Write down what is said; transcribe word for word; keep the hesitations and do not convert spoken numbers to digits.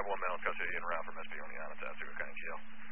one mental custody en route from S P on the Onondaga County Jail.